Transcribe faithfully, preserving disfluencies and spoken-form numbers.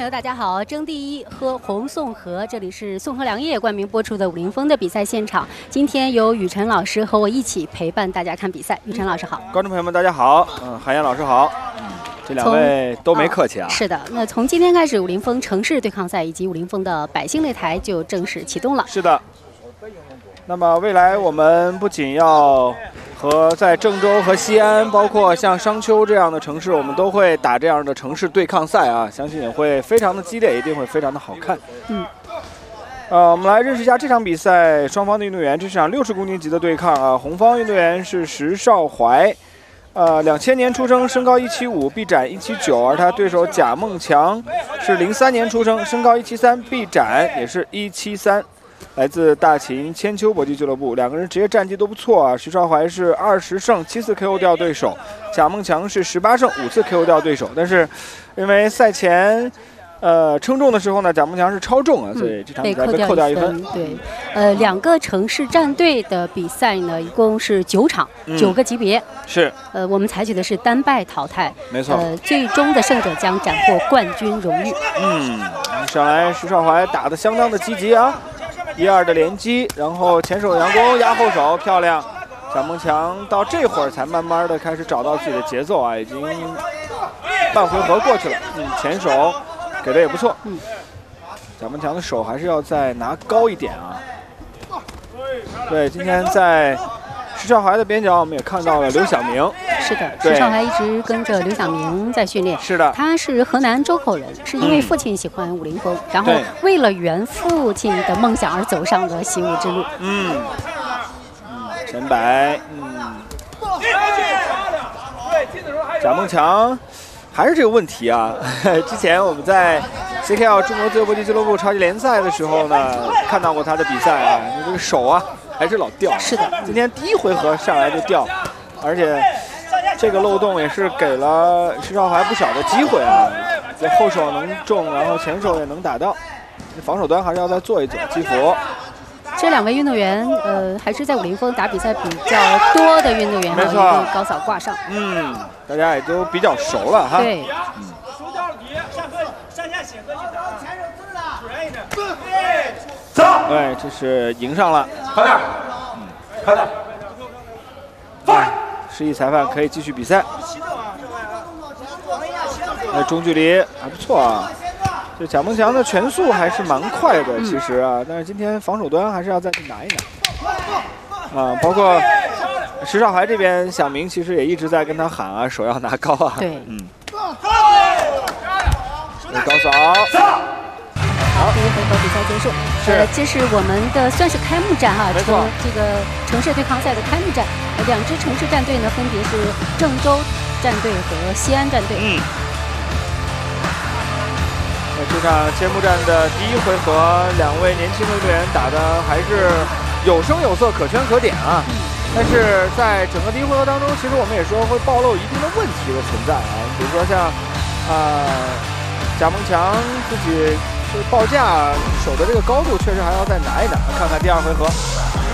友，大家好！争第一，喝红送河，这里是宋河良业冠名播出的武林风的比赛现场。今天由雨辰老师和我一起陪伴大家看比赛。雨辰老师好， 观众朋友们大家好，嗯，韩岩老师好。这两位都没客气啊。 是的，那从今天开始，武林风城市对抗赛以及武林风的百姓擂台就正式启动了。 是的。那么未来我们不仅要和在郑州和西安，包括像商丘这样的城市，我们都会打这样的城市对抗赛啊，相信也会非常的激烈，一定会非常的好看。 嗯。 呃，我们来认识一下这场比赛双方的运动员。这是场六十公斤级的对抗啊，红方运动员是石少怀，呃，两千年出生，身高一七五，臂展一七九，而他对手贾梦强是零三年出生，身高一七三，臂展也是一七三。来自大秦千秋搏击俱乐部，两个人职业战绩都不错啊。石少怀是二十胜七次 K O 掉对手，贾梦强是十八胜五次 K O 掉对手。但是因为赛前呃称重的时候呢，贾梦强是超重啊，所以这场比赛被扣掉一分。 对，呃，两个城市战队的比赛呢，一共是九场，嗯、九个级别。 是。 呃，我们采取的是单败淘汰。 没错。 呃，最终的胜者将斩获冠军荣誉。 嗯，上来石少怀打得相当的积极啊。一二的连击，然后前手佯攻压后手，漂亮。贾梦强到这会儿才慢慢的开始找到自己的节奏啊，已经半回合过去了。嗯，前手给的也不错。嗯，贾梦强的手还是要再拿高一点啊。对，今天在石少怀的边角，我们也看到了刘晓明。 是的，石少怀一直跟着刘晓明在训练。 是的， 他是河南周口人，是因为父亲喜欢武林风，嗯、然后为了圆父亲的梦想而走上了习武之路。 嗯，嗯，陈白，嗯，贾梦强还是这个问题啊。之前我们在 C K L 中国自由搏击俱乐部超级联赛的时候呢，看到过他的比赛啊，这个手啊还是老掉。 是的， 今天第一回合上来就掉，而且。这个漏洞也是给了石少怀不少的机会啊，这后手能中，然后前手也能打到，防守端还是要再做一做。基辅， 这两位运动员，呃，还是在武林风打比赛比较多的运动员， 没错， 高扫挂上， 嗯，大家也都比较熟了哈。 对， 嗯。对，这是赢上了，快点，嗯，快点，快。示意裁判可以继续比赛。那中距离还不错啊，这贾梦强的拳速还是蛮快的，其实啊，但是今天防守端还是要再去拿一拿。啊，包括石少怀这边，小明其实也一直在跟他喊啊，手要拿高啊。 对， 嗯。高扫。 好，第一回合比赛结束。 是， 呃，这是我们的算是开幕战哈， 没错， 这个城市对抗赛的开幕战。呃，两支城市战队呢，分别是郑州战队和西安战队。 嗯。那这场揭幕战的第一回合，两位年轻的运动员打的还是有声有色，可圈可点啊。嗯。但是在整个第一回合当中，其实我们也说会暴露一定的问题的存在啊，比如说像啊、呃、贾梦强自己。这报价手的这个高度确实还要再拿一拿，看看第二回合。